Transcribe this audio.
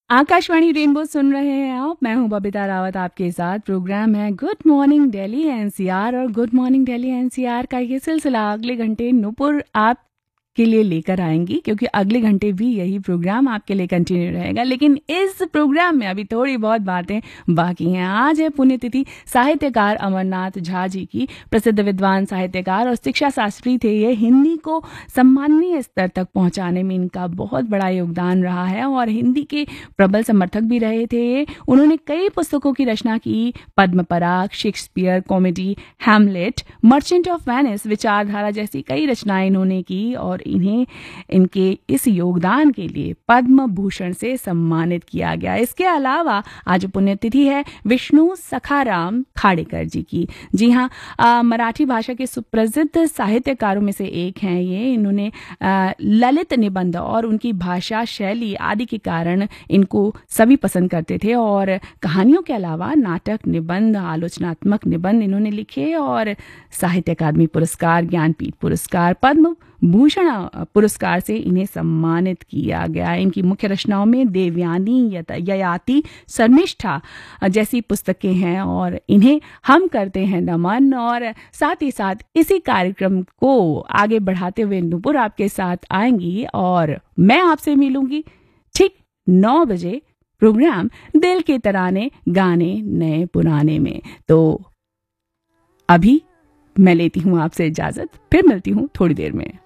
Akashvani rainbow सुन रहे हैं आप। मैं हूं बबीता रावत आपके साथ। प्रोग्राम है गुड मॉर्निंग दिल्ली एनसीआर और गुड मॉर्निंग दिल्ली एनसीआर का ये सिलसिला अगले घंटे नुपुर आप के लिए लेकर आएंगी, क्योंकि अगले घंटे भी यही प्रोग्राम आपके लिए कंटिन्यू रहेगा। लेकिन इस प्रोग्राम में अभी थोड़ी बहुत बातें बाकी हैं। आज है पुण्यतिथि साहित्यकार अमरनाथ झा जी की। प्रसिद्ध विद्वान साहित्यकार और शिक्षा शास्त्री थे ये। हिंदी को सम्माननीय स्तर तक पहुंचाने में इनका बहुत बड़ा योगदान रहा है और हिंदी के प्रबल समर्थक भी रहे थे ये। उन्होंने कई पुस्तकों की रचना की। पद्म पराग, Shakespeare, comedy, Hamlet, merchant of Venice, विचारधारा जैसी कई रचनाएं इन्होंने की और इन्हें इनके इस योगदान के लिए पद्म भूषण से सम्मानित किया गया। इसके अलावा आज पुण्यतिथि है विष्णु सखाराम खाड़ेकर जी की। जी हाँ, मराठी भाषा के सुप्रसिद्ध साहित्यकारों में से एक हैं ये। इन्होंने ललित निबंध और उनकी भाषा शैली आदि के कारण इनको सभी पसंद करते थे और कहानियों के अलावा नाटक, निबंध, आलोचनात्मक निबंध इन्होंने लिखे और साहित्य अकादमी पुरस्कार, ज्ञानपीठ पुरस्कार, पद्म भूषण पुरस्कार से इन्हें सम्मानित किया गया। इनकी मुख्य रचनाओं में देवयानी, ययाति, शर्मिष्ठा जैसी पुस्तकें हैं और इन्हें हम करते हैं नमन। और साथ ही साथ इसी कार्यक्रम को आगे बढ़ाते हुए नुपुर आपके साथ आएंगी और मैं आपसे मिलूंगी ठीक 9 बजे प्रोग्राम दिल के तराने गाने नए पुराने में। तो अभी मैं लेती हूँ आपसे इजाजत, फिर मिलती हूँ थोड़ी देर में।